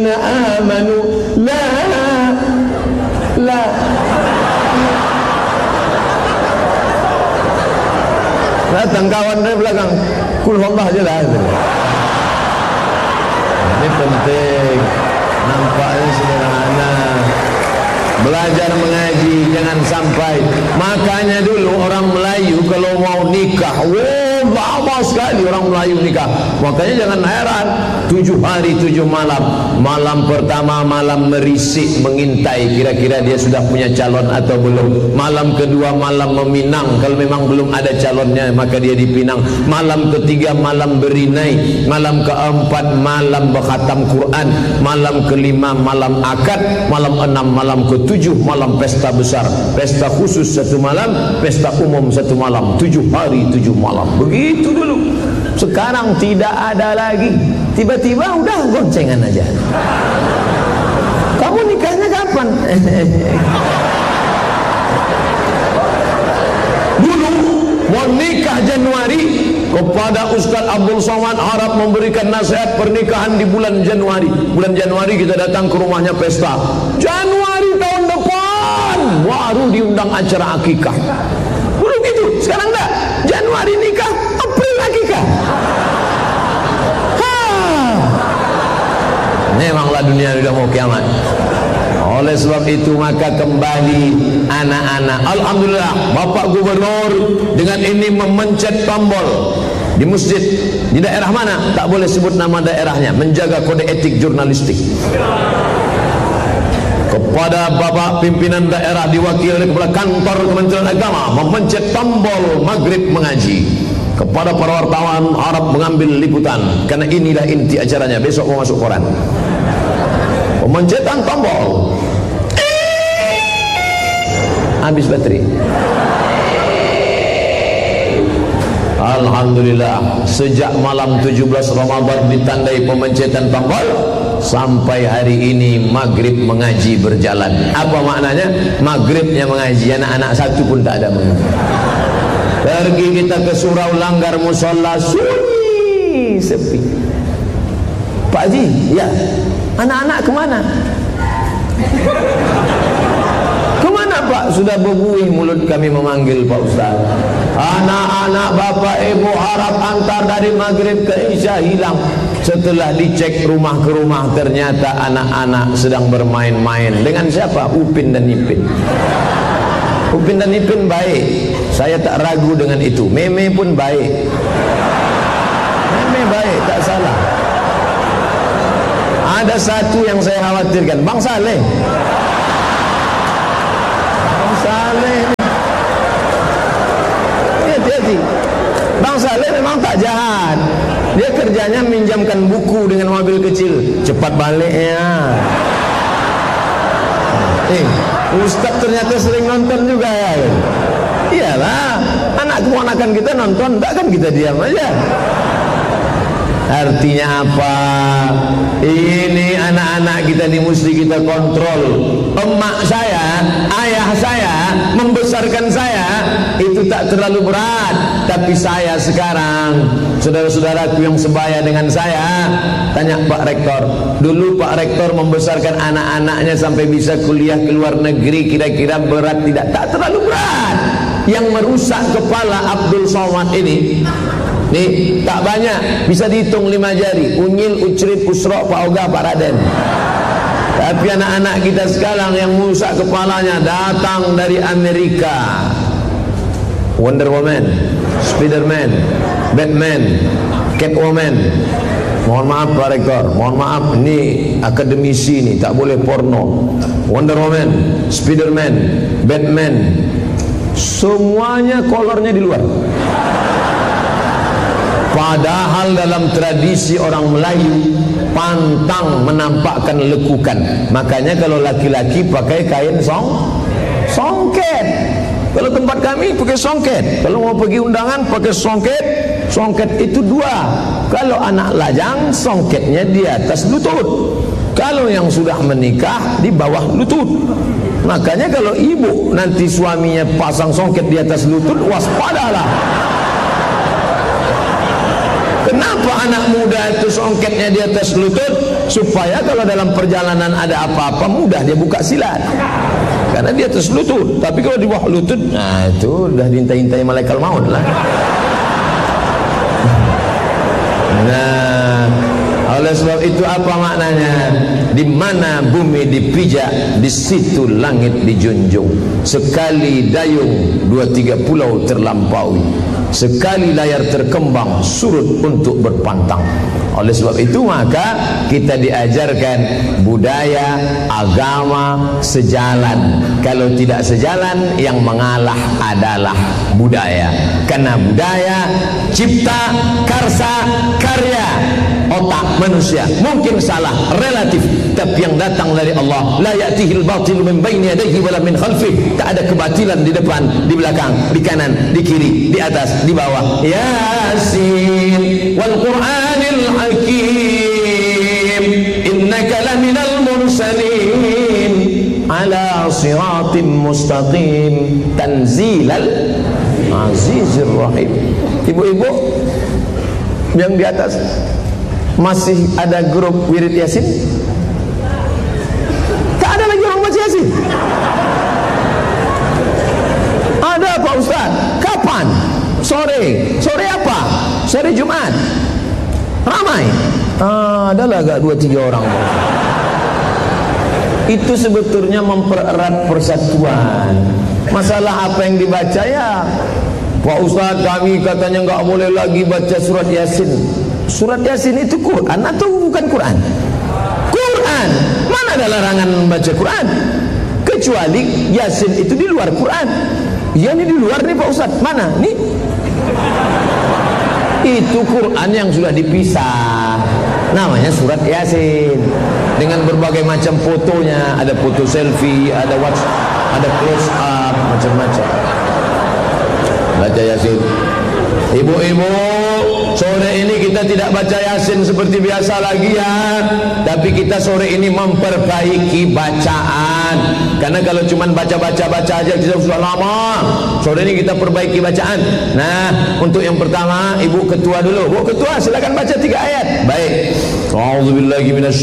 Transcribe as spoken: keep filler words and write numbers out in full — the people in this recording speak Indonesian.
ladzina amanu la la datang kawan dari belakang, kul wallah aja lah. Ini penting, nampaknya sederhana. Belajar mengaji, jangan sampai. Makanya dulu orang Melayu kalau mau nikah, wah lama sekali orang Melayu nikah. Makanya jangan heran, tujuh hari tujuh malam. Malam pertama malam merisik, mengintai kira-kira dia sudah punya calon atau belum. Malam kedua malam meminang, kalau memang belum ada calonnya maka dia dipinang. Malam ketiga malam berinai. Malam keempat malam berkhatam Quran. Malam kelima malam akad. Malam enam malam ketujuh malam pesta besar. Pesta khusus satu malam, pesta umum satu malam. Tujuh hari tujuh malam. Begitu dulu. Sekarang tidak ada lagi. Tiba-tiba udah goncengan aja. Kamu nikahnya kapan? Dulu mau nikah Januari, kepada Ustaz Abdul Somad harap memberikan nasihat pernikahan di bulan Januari. Bulan Januari kita datang ke rumahnya pesta. Januari tahun depan baru diundang acara akikah. Dulu gitu, sekarang enggak. Januari nikah, April akikah. Memanglah dunia sudah mau kiamat. Oleh sebab itu maka kembali anak-anak, alhamdulillah Bapak Gubernur dengan ini memencet tombol di masjid di daerah mana tak boleh sebut nama daerahnya, menjaga kode etik jurnalistik. Kepada Bapak pimpinan daerah diwakili oleh kepala kantor Kementerian Agama memencet tombol maghrib mengaji. Kepada para wartawan harap mengambil liputan karena inilah inti acaranya, besok mau masuk koran. Pemencetan tombol, habis baterai. Alhamdulillah sejak malam tujuh belas Ramadan ditandai pemencetan tombol sampai hari ini maghrib mengaji berjalan. Apa maknanya? Maghribnya mengaji, anak-anak satu pun tak ada mengaji. Pergi kita ke surau langgar musola, sunyi sepi. Pak Haji, ya, anak-anak kemana? Kemana Pak? Sudah berbuih mulut kami memanggil Pak Ustaz. Anak-anak Bapak Ibu harap antar dari maghrib ke isya hilang. Setelah dicek rumah ke rumah ternyata anak-anak sedang bermain-main. Dengan siapa? Upin dan Ipin. Upin dan Ipin baik, saya tak ragu dengan itu. Meme pun baik. Meme baik, tak salah. Ada satu yang saya khawatirkan, Bang Saleh. Bang Saleh. Hati-hati. Bang Saleh memang tak jahat. Dia kerjanya minjamkan buku dengan mobil kecil. Cepat balik ya. Eh, Ustaz ternyata sering nonton juga ya. Iyalah, anak keponakan kita nonton, tak kan kita diam aja. Artinya apa? Ini anak-anak kita ini mesti kita kontrol. Emak saya, ayah saya membesarkan saya itu tak terlalu berat. Tapi saya sekarang, saudara-saudaraku yang sebaya dengan saya, tanya Pak Rektor. Dulu Pak Rektor membesarkan anak-anaknya sampai bisa kuliah ke luar negeri, kira-kira berat tidak? Tak terlalu berat. Yang merusak kepala Abdul Somad ini, nih tak banyak, bisa dihitung lima jari. Unyil, Ucrip, Usrok, Pak Ogah, Pak Raden. Tapi anak-anak kita sekarang yang merusak kepalanya datang dari Amerika. Wonder Woman, Spiderman, Batman, Catwoman. Mohon maaf Pak Rektor, mohon maaf, ini akademisi ini tak boleh porno. Wonder Woman, Spiderman, Batman, semuanya kolornya di luar. Padahal dalam tradisi orang Melayu pantang menampakkan lekukan. Makanya kalau laki-laki pakai kain song songket. Kalau tempat kami pakai songket. Kalau mau pergi undangan pakai songket. Songket itu dua. Kalau anak lajang songketnya di atas lutut. Kalau yang sudah menikah di bawah lutut. Makanya kalau ibu nanti suaminya pasang songket di atas lutut, waspadalah. Kenapa anak muda itu songketnya di atas lutut? supaya kalau dalam perjalanan ada apa-apa mudah dia buka silat, karena dia atas lutut. Tapi kalau di bawah lutut, nah itu udah diintai-intai malaikat maut lah. Nah, oleh sebab itu apa maknanya? Di mana bumi dipijak, di situ langit dijunjung. Sekali dayung, dua tiga pulau terlampaui. Sekali layar terkembang, surut untuk berpantang. Oleh sebab itu maka kita diajarkan budaya, agama sejalan. Kalau tidak sejalan, yang mengalah adalah budaya. Karena budaya cipta, karsa, karya otak manusia. Mungkin salah, relatif, tapi yang datang dari Allah, la ya'tihil batilu min baini yadayhi wala min khalfih. Tak ada kebatilan di depan, di belakang, di kanan, di kiri, di atas, di bawah. Yasin wal Qur'anil Hakim, innaka laminal mursalin ala siratim mustaqim, tanzilal azizir rahim. Ibu-ibu yang di atas, masih ada grup wirid Yasin? Tak ada lagi orang baca Yasin? Ada Pak Ustaz. Kapan? Sore. Sore apa? Sore Jumat. Ramai. Ah, adalah agak dua tiga orang. Itu sebetulnya mempererat persatuan. Masalah apa yang dibaca ya, Pak Ustaz kami katanya nggak boleh lagi baca surat Yasin. Surat Yasin itu Quran atau bukan Quran? Quran. Mana ada larangan membaca Quran? Kecuali Yasin itu di luar Quran. Ya ini di luar nih Pak Ustaz. Mana? Nih. Itu Quran yang sudah dipisah. Namanya surat Yasin. Dengan berbagai macam fotonya, ada foto selfie, ada watch, ada close up, macam-macam. Baca Yasin. Ibu-ibu, sore ini kita tidak baca Yasin seperti biasa lagi ya, tapi kita sore ini memperbaiki bacaan. Karena kalau cuma baca-baca-baca aja kita sudah lama. Sore ini kita perbaiki bacaan. Nah, untuk yang pertama, Ibu Ketua dulu. Bu Ketua, silakan baca tiga ayat. Baik. A'udzubillahi minasy